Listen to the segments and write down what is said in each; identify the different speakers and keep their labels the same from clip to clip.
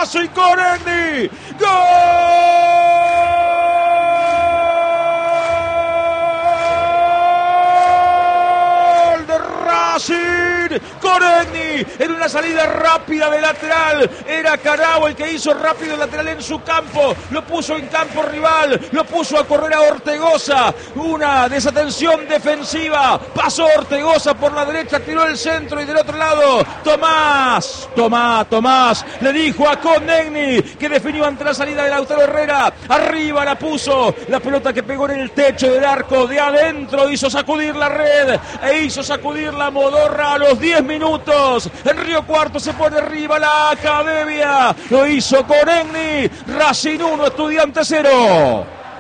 Speaker 1: Racing con Egni. ¡Gol de Racing con Egni! En una salida rápida de lateral. Era Canavo el que hizo rápido el lateral en su campo. Lo puso en campo rival. Lo puso a correr a Ortegoza. Una desatención defensiva. Pasó Ortegoza por la derecha. Tiró el centro y del otro lado Tomás le dijo a Conegni, que definió ante la salida de Lautaro Herrera. Arriba la puso. La pelota que pegó en el techo del arco de adentro hizo sacudir la red e hizo sacudir la modorra a los 10 minutos. En Río Cuarto se pone arriba la Academia. Lo hizo Conegni. Racing 1, Estudiantes 0.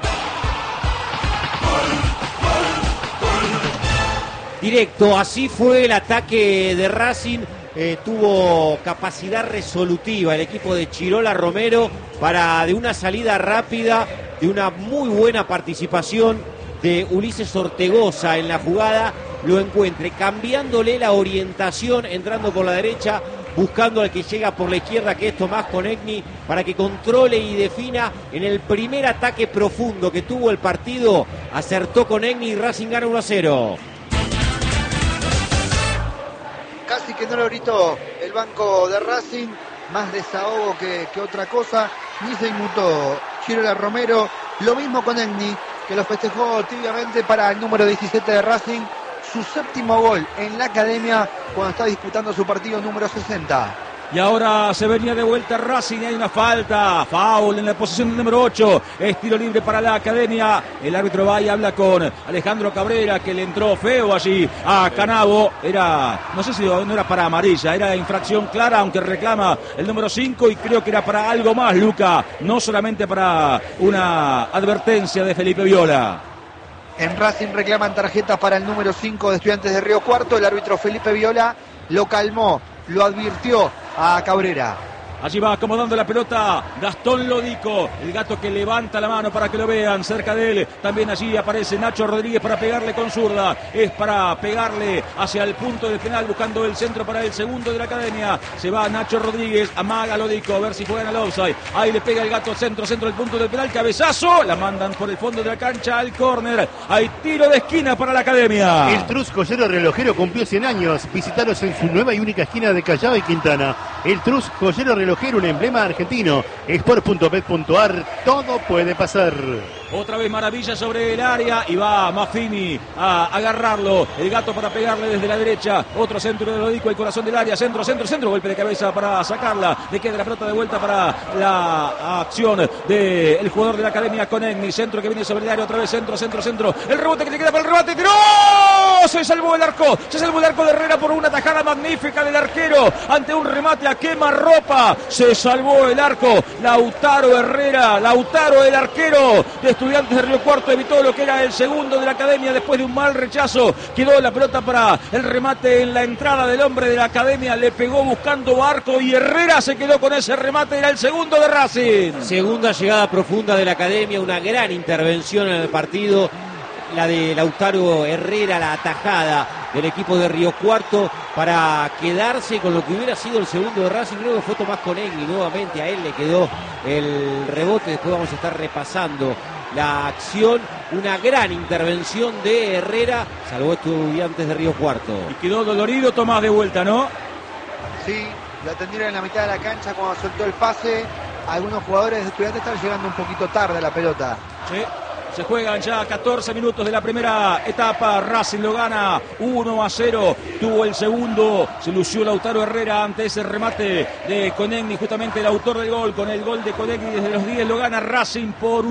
Speaker 2: Directo, así fue el ataque de Racing. Tuvo capacidad resolutiva el equipo de Chirola Romero para, de una salida rápida, de una muy buena participación de Ulises Ortegoza en la jugada, lo encuentre cambiándole la orientación, entrando por la derecha, buscando al que llega por la izquierda, que es Tomás Conegni, para que controle y defina. En el primer ataque profundo que tuvo el partido, acertó Conegni y Racing gana 1-0.
Speaker 3: Casi que no lo gritó el banco de Racing, más desahogo que otra cosa. Ni se inmutó Chirola Romero. Lo mismo con Egni, que lo festejó tibiamente para el número 17 de Racing. Su séptimo gol en la Academia cuando está disputando su partido número 60.
Speaker 1: Y ahora se venía de vuelta Racing y hay una falta. Foul en la posición del número 8. Es tiro libre para la Academia. El árbitro va y habla con Alejandro Cabrera, que le entró feo allí a Canavo. No sé si no era para amarilla, era infracción clara, aunque reclama el número 5, y creo que era para algo más, Luca. No solamente para una advertencia de Felipe Viola.
Speaker 3: En Racing reclaman tarjetas para el número 5 de Estudiantes de Río Cuarto. El árbitro Felipe Viola lo calmó, lo advirtió a Cabrera.
Speaker 1: Allí va acomodando la pelota Gastón Lodico, el gato que levanta la mano para que lo vean cerca de él. También allí aparece Nacho Rodríguez para pegarle con zurda. Es para pegarle hacia el punto del penal, buscando el centro para el segundo de la Academia. Se va Nacho Rodríguez, amaga Lodico, a ver si juegan al offside. Ahí le pega el gato centro del punto del penal. Cabezazo, la mandan por el fondo de la cancha al córner. Hay tiro de esquina para la Academia.
Speaker 4: El Trus Joyero Relojero cumplió 100 años. Visitaros en su nueva y única esquina de Callao y Quintana. El Trus Joyero Relojero, un emblema argentino. Sport.bet.ar, todo puede pasar.
Speaker 1: Otra vez maravilla sobre el área y va Maffini a agarrarlo. El gato para pegarle desde la derecha. Otro centro de Lodico, el corazón del área. Centro. Golpe de cabeza para sacarla. Le queda la pelota de vuelta para la acción del jugador de la Academia Conegni. Centro que viene sobre el área. Otra vez centro. El rebote que le queda para el remate. ¡Tiró! Se salvó el arco de Herrera por una tajada magnífica del arquero ante un remate a quemarropa. Se salvó el arco. Lautaro Herrera, el arquero de Estudiantes de Río Cuarto, evitó lo que era el segundo de la Academia después de un mal rechazo. Quedó la pelota para el remate en la entrada del hombre de la Academia. Le pegó buscando arco y Herrera se quedó con ese remate. Era el segundo de Racing.
Speaker 2: Segunda llegada profunda de la Academia, una gran intervención en el partido. La de Lautaro Herrera, la atajada del equipo de Río Cuarto para quedarse con lo que hubiera sido el segundo de Racing. Creo que fue Tomás Conegni nuevamente, a él le quedó el rebote. Después vamos a estar repasando la acción. Una gran intervención de Herrera, salvó a Estudiantes de Río Cuarto.
Speaker 1: Y quedó dolorido Tomás de vuelta, ¿no?
Speaker 3: Sí, lo atendieron en la mitad de la cancha cuando soltó el pase. Algunos jugadores de Estudiantes están llegando un poquito tarde a la pelota.
Speaker 1: Sí. Se juegan ya 14 minutos de la primera etapa. Racing lo gana 1-0. Tuvo el segundo. Se lució Lautaro Herrera ante ese remate de Conegni, justamente el autor del gol. Con el gol de Conegni desde los 10 lo gana Racing por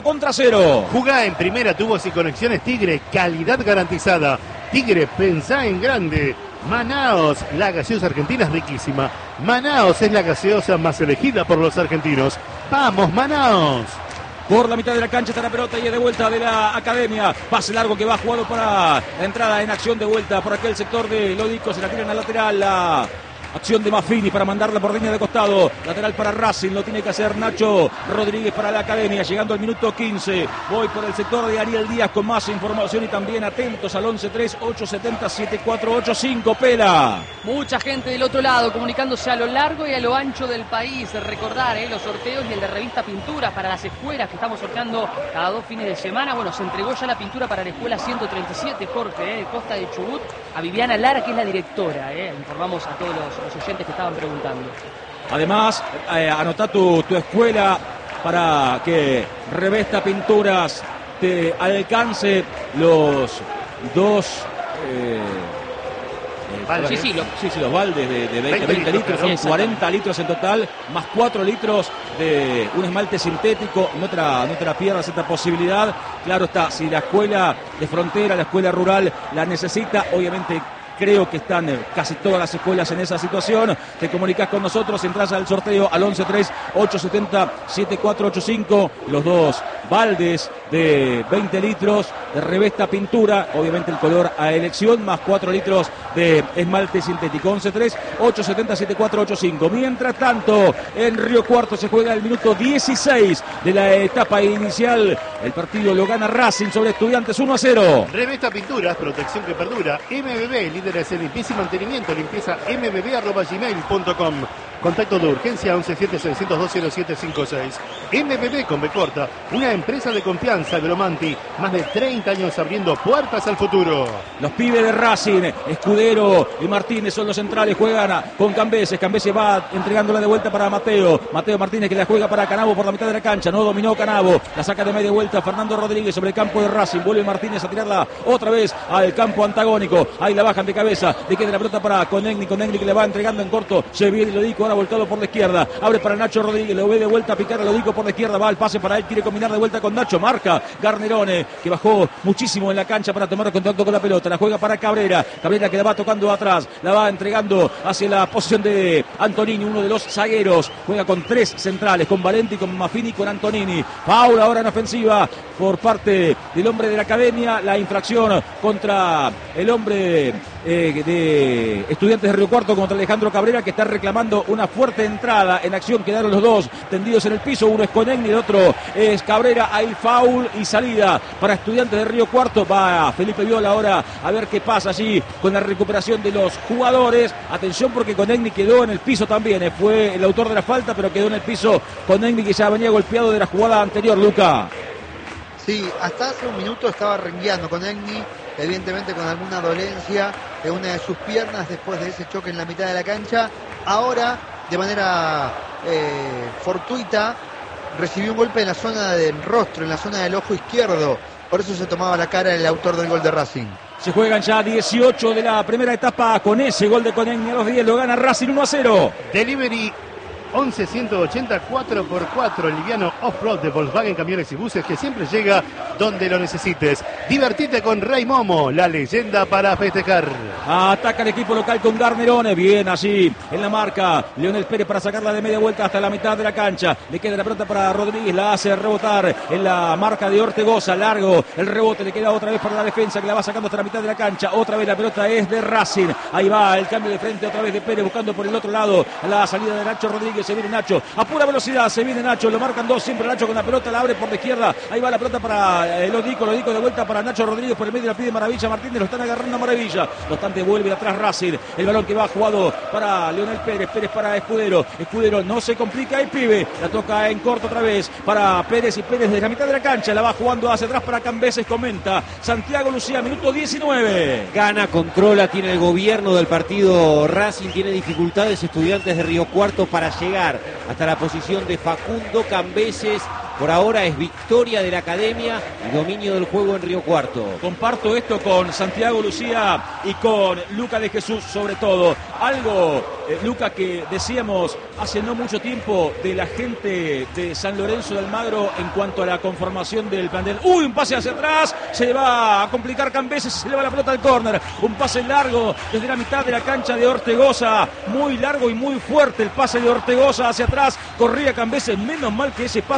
Speaker 1: 1-0.
Speaker 4: Jugá en primera, tubos y conexiones Tigre. Calidad garantizada. Tigre, pensá en grande. Manaos, la gaseosa argentina es riquísima. Manaos es la gaseosa más elegida por los argentinos. ¡Vamos, Manaos!
Speaker 1: Por la mitad de la cancha está la pelota y es de vuelta de la Academia. Pase largo que va jugado para la entrada en acción de vuelta por aquel sector de Lodico. Se la tiran al lateral. La Acción de Maffini para mandarla por línea de costado. Lateral para Racing, lo tiene que hacer Nacho Rodríguez para la Academia. Llegando al minuto 15. Voy por el sector de Ariel Díaz con más información y también atentos al 11-3-870-7485. Pela.
Speaker 5: Mucha gente del otro lado comunicándose a lo largo y a lo ancho del país. Recordar los sorteos y el de revista Pinturas para las escuelas que estamos sorteando cada 2 fines de semana. Bueno, se entregó ya la pintura para la escuela 137, Jorge, de Costa de Chubut, a Viviana Lara, que es la directora. Informamos a todos los oyentes que estaban preguntando.
Speaker 1: Además, anotá tu escuela para que Revista Pinturas te alcance los 2... los baldes de 20 litros, son 40 litros en total, más 4 litros de un esmalte sintético. No te la pierdas esta posibilidad. Claro está, si la escuela de frontera, la escuela rural la necesita, obviamente creo que están casi todas las escuelas en esa situación. Te comunicas con nosotros, entras al sorteo al 11-3-870-7485. Los 2 baldes de 20 litros de Revesta Pintura, obviamente el color a elección, más 4 litros de esmalte sintético. 11-3-870-7485. Mientras tanto, en Río Cuarto se juega el minuto 16 de la etapa inicial. El partido lo gana Racing sobre Estudiantes 1-0.
Speaker 4: Revesta Pinturas, protección que perdura. MBB, líderes en limpieza y mantenimiento. Limpieza mbb@gmail.com. Contacto de urgencia 1176020756. MBB con B corta, una empresa de confianza de Lomanti. Más de 30 años abriendo puertas al futuro.
Speaker 1: Los pibes de Racing, Escudero y Martínez son los centrales, juegan con Cambeses. Cambeses va entregándola de vuelta para Mateo Martínez, que la juega para Canavo por la mitad de la cancha. No dominó Canavo, la saca de media vuelta Fernando Rodríguez sobre el campo de Racing. Vuelve Martínez a tirarla otra vez al campo antagónico. Ahí la bajan de cabeza, le queda la pelota para Conegni que le va entregando en corto. Se viene Lodico, ahora voltado por la izquierda. Abre para Nacho Rodríguez, lo ve de vuelta a picar a Lodico por la izquierda. Va al pase para él, quiere combinar de vuelta con Nacho. Marca Garnerone, que bajó muchísimo en la cancha para tomar contacto con la pelota. La juega para Cabrera que la va tocando atrás, la va entregando hacia la posición de Antonini, uno de los zagueros. Juega con 3 centrales, con Valenti, con Maffini, con Antonini. Foul ahora en ofensiva por parte del hombre de la Academia. La infracción contra el hombre de Estudiantes de Río Cuarto, contra Alejandro Cabrera, que está reclamando una fuerte entrada en acción. Quedaron los 2 tendidos en el piso, uno es Conegni, el otro es Cabrera. Hay foul y salida para Estudiantes de Río Cuarto. Va Felipe Viola ahora a ver qué pasa allí con la recuperación de los jugadores. Atención, porque Conegni quedó en el piso también, fue el autor de la falta, pero quedó en el piso Conegni, que ya venía golpeado de la jugada anterior. Luca.
Speaker 3: Sí, hasta hace un minuto estaba rengueando Conegni, evidentemente con alguna dolencia de una de sus piernas después de ese choque en la mitad de la cancha. Ahora, de manera fortuita, recibió un golpe en la zona del rostro, en la zona del ojo izquierdo. Por eso se tomaba la cara el autor del gol de Racing.
Speaker 1: Se juegan ya 18 de la primera etapa. Con ese gol de Conegni a los 10 lo gana Racing 1-0.
Speaker 4: Delivery 11-180 4x4, el liviano off-road de Volkswagen Camiones y Buses, que siempre llega donde lo necesites. Divertite con Rey Momo, la leyenda para festejar.
Speaker 1: Ataca el equipo local con Garnerone, bien allí en la marca Leonel Pérez para sacarla de media vuelta hasta la mitad de la cancha. Le queda la pelota para Rodríguez, la hace rebotar en la marca de Ortegoza. Largo el rebote, le queda otra vez para la defensa, que la va sacando hasta la mitad de la cancha. Otra vez la pelota es de Racing. Ahí va el cambio de frente otra vez de Pérez, buscando por el otro lado la salida de Nacho Rodríguez. Se viene Nacho a pura velocidad, se viene Nacho, lo marcan 2, siempre Nacho con la pelota, la abre por la izquierda. Ahí va la pelota para Lodico de vuelta para Nacho Rodríguez, por el medio la pide Maravilla Martínez, lo están agarrando a Maravilla. No obstante, vuelve atrás Racing. El balón que va jugado para Leonel Pérez, Pérez para Escudero no se complica, el pibe la toca en corto otra vez para Pérez, y Pérez desde la mitad de la cancha la va jugando hacia atrás para Cambeses. Comenta Santiago Lucía, minuto 19.
Speaker 2: Gana, controla, tiene el gobierno del partido Racing, tiene dificultades Estudiantes de Río Cuarto para llegar hasta la posición de Facundo Cambeses. Por ahora es victoria de la Academia y dominio del juego en Río Cuarto.
Speaker 1: Comparto esto con Santiago Lucía y con Luca de Jesús sobre todo. Algo, Luca, que decíamos hace no mucho tiempo de la gente de San Lorenzo de Almagro en cuanto a la conformación del plantel. ¡Uy! Un pase hacia atrás, se le va a complicar Cambeses, se le va la pelota al córner. Un pase largo desde la mitad de la cancha de Ortegoza, muy largo y muy fuerte el pase de Ortegoza hacia atrás. Corría Cambeses, menos mal que ese pase le fue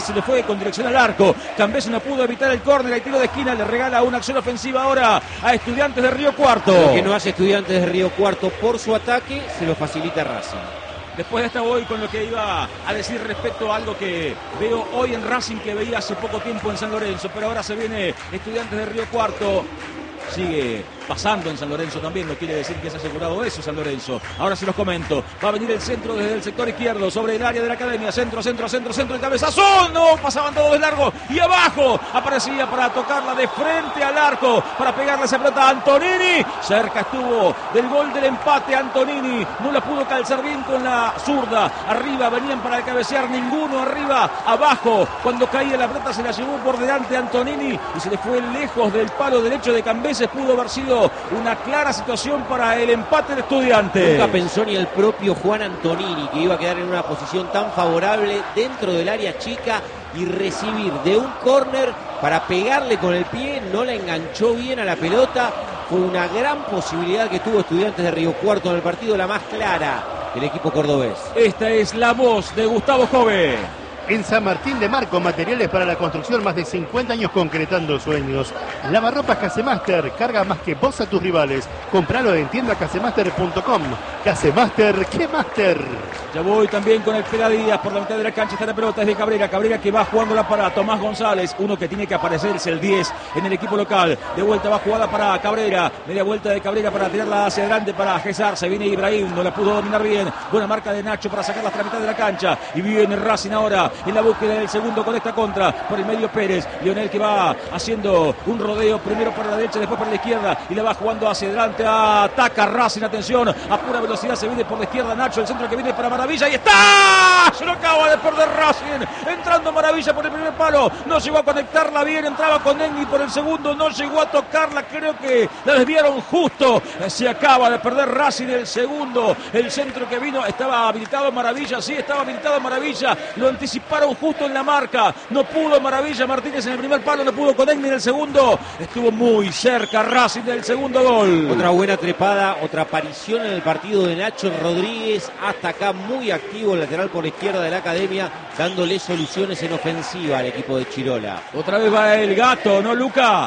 Speaker 1: con dirección al arco. Cambese no pudo evitar el córner, el tiro de esquina, le regala una acción ofensiva ahora a Estudiantes de Río Cuarto.
Speaker 2: Lo que no hace Estudiantes de Río Cuarto por su ataque, se lo facilita Racing.
Speaker 1: Después de esta voy con lo que iba a decir respecto a algo que veo hoy en Racing, que veía hace poco tiempo en San Lorenzo, pero ahora se viene Estudiantes de Río Cuarto. Sigue pasando en San Lorenzo también, no quiere decir que se ha asegurado eso San Lorenzo. Ahora se los comento, va a venir el centro desde el sector izquierdo sobre el área de la Academia, centro, el cabezazo, no, pasaban todos de largo y abajo, aparecía para tocarla de frente al arco, para pegarle esa pelota a Antonini, cerca estuvo del gol del empate Antonini, no la pudo calzar bien con la zurda, arriba venían para cabecear, ninguno arriba, abajo, cuando caía la pelota se la llevó por delante Antonini y se le fue lejos del palo derecho de Cambeses, pudo haber sido una clara situación para el empate de Estudiantes.
Speaker 2: Nunca pensó ni el propio Juan Antonini que iba a quedar en una posición tan favorable dentro del área chica y recibir de un córner para pegarle con el pie, no la enganchó bien a la pelota. Fue una gran posibilidad que tuvo Estudiantes de Río Cuarto en el partido, la más clara del equipo cordobés.
Speaker 1: Esta es la voz de Gustavo Jove.
Speaker 4: En San Martín de Marco, materiales para la construcción, más de 50 años concretando sueños. Lavarropas Casemaster, carga más que vos a tus rivales. Compralo en tiendacasemaster.com. Casemaster, ¿qué Master?
Speaker 1: Ya voy también con el Peladías por la mitad de la cancha, está la pelota, es de Cabrera que va jugándola para Tomás González, uno que tiene que aparecerse el 10 en el equipo local. De vuelta va jugada para Cabrera, media vuelta de Cabrera para tirarla hacia adelante para Gesar, se viene Ibrahim, no la pudo dominar bien, buena marca de Nacho para sacarla hasta la mitad de la cancha, y viene Racing ahora en la búsqueda del segundo con esta contra, por el medio Pérez, Lionel que va haciendo un rodeo, primero para la derecha, después para la izquierda, y la va jugando hacia adelante, ataca Racing, atención, a pura velocidad se viene por la izquierda Nacho, el centro que viene para Maravilla, y está, se lo acaba de perder Racing, entrando Maravilla por el primer palo, no llegó a conectarla bien, entraba con Enni por el segundo, no llegó a tocarla, creo que la desviaron justo, se acaba de perder Racing el segundo, el centro que vino, estaba habilitado Maravilla, sí, estaba habilitado Maravilla, lo anticiparon justo en la marca, no pudo Maravilla Martínez en el primer palo, no pudo con Enni en el segundo, estuvo muy cerca Racing del segundo gol.
Speaker 2: Otra buena trepada, otra aparición en el partido de Nacho Rodríguez, hasta acá muy activo el lateral por la izquierda de la Academia, dándole soluciones en ofensiva al equipo de Chirola.
Speaker 1: Otra vez va el Gato, ¿no, Luca?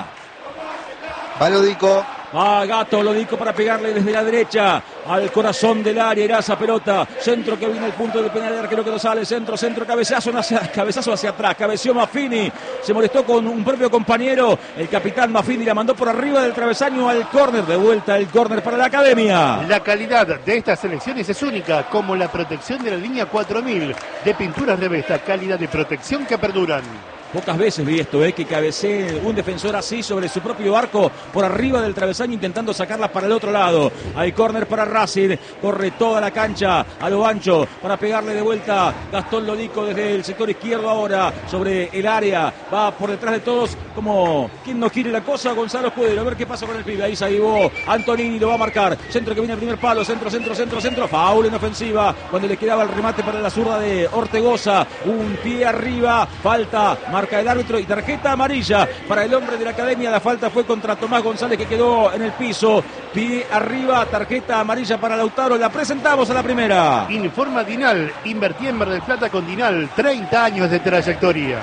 Speaker 3: Va Lodico.
Speaker 1: Va Gato, Lodico para pegarle desde la derecha al corazón del área, era esa pelota, centro que viene al punto del penal, el arquero que no sale, centro, cabezazo hacia atrás, cabeció Maffini, se molestó con un propio compañero, el capitán Maffini la mandó por arriba del travesaño al córner, de vuelta el córner para la Academia.
Speaker 4: La calidad de estas selecciones es única, como la protección de la línea 4000 de Pinturas Revesta, calidad de protección que perduran.
Speaker 1: Pocas veces vi esto, que cabecee un defensor así sobre su propio arco por arriba del travesaño intentando sacarla para el otro lado. Hay córner para Racing, corre toda la cancha a lo ancho para pegarle de vuelta Gastón Lodico desde el sector izquierdo ahora sobre el área. Va por detrás de todos como quien no quiere la cosa, Gonzalo Escudero. A ver qué pasa con el pibe. Ahí se avivó Antonini, lo va a marcar. Centro que viene al primer palo, centro. Faul en ofensiva cuando le quedaba el remate para la zurda de Ortegoza. Un pie arriba, falta. Marca el árbitro y tarjeta amarilla para el hombre de la Academia. La falta fue contra Tomás González que quedó en el piso. Pie arriba, tarjeta amarilla para Lautaro. La presentamos a la primera.
Speaker 4: Informa Dinal. Invertí en Mar del Plata con Dinal. 30 años de trayectoria.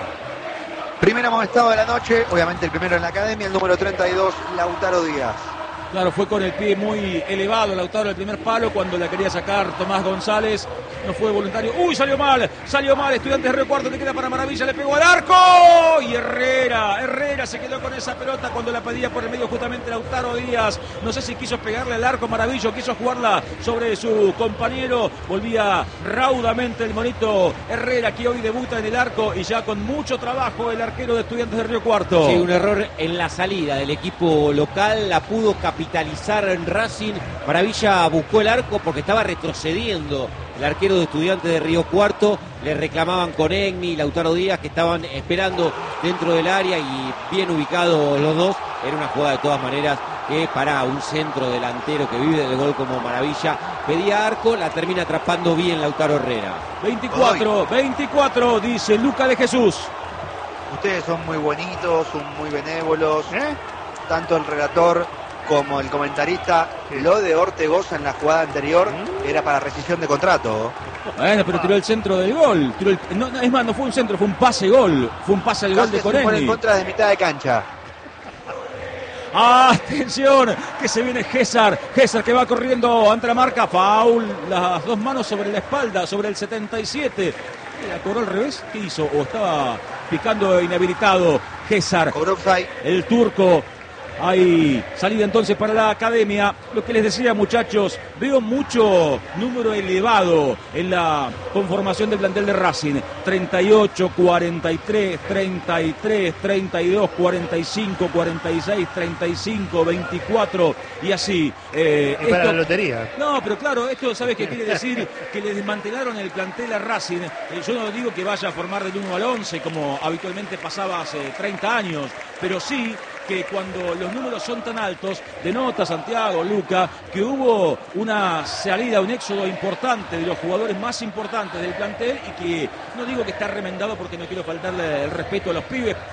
Speaker 3: Primer amonestado de la noche. Obviamente el primero en la Academia. El número 32, Lautaro Díaz.
Speaker 1: Claro, fue con el pie muy elevado Lautaro el primer palo cuando la quería sacar Tomás González. No fue voluntario. ¡Uy, salió mal! Estudiantes de Río Cuarto que queda para Maravilla, le pegó al arco. Y Herrera se quedó con esa pelota cuando la pedía por el medio justamente Lautaro Díaz. No sé si quiso pegarle al arco Maravilla o quiso jugarla sobre su compañero. Volvía raudamente el monito Herrera, que hoy debuta en el arco y ya con mucho trabajo el arquero de Estudiantes de Río Cuarto.
Speaker 2: Sí, un error en la salida del equipo local, la pudo capitalizar en Racing. Maravilla buscó el arco porque estaba retrocediendo el arquero de Estudiantes de Río Cuarto. Le reclamaban con Enni y Lautaro Díaz que estaban esperando dentro del área y bien ubicados los dos. Era una jugada de todas maneras que para un centro delantero que vive del gol como Maravilla pedía arco, la termina atrapando bien Lautaro Herrera.
Speaker 1: 24, dice Luca de Jesús.
Speaker 3: Ustedes son muy bonitos, son muy benévolos, tanto el relator como el comentarista. Lo de Ortegoza en la jugada anterior era para rescisión de contrato.
Speaker 1: Bueno, pero tiró el centro del gol. Es más, no fue un centro, fue un pase gol. Fue un pase al gol de
Speaker 3: Casi se pone en
Speaker 1: Coreni.
Speaker 3: contra de mitad de cancha.
Speaker 1: Atención, que se viene Gésar que va corriendo ante la marca, foul, las dos manos sobre la espalda, sobre el 77. ¿La cobró al revés? ¿Qué hizo? ¿O estaba picando inhabilitado Gésar?
Speaker 3: Cobró offside.
Speaker 1: El turco. Hay salida entonces para la academia. Lo que les decía, muchachos, veo mucho número elevado en la conformación del plantel de Racing. 38, 43, 33, 32, 45, 46, 35, 24 y así.
Speaker 4: Para la lotería.
Speaker 1: No, pero claro, esto, ¿sabes qué quiere decir? Que le desmantelaron el plantel a Racing. Yo no digo que vaya a formar del 1 al 11 como habitualmente pasaba hace 30 años, pero sí que cuando los números son tan altos, denota Santiago, Luca, que hubo una salida, un éxodo importante de los jugadores más importantes del plantel y que no digo que está remendado porque no quiero faltarle el respeto a los pibes,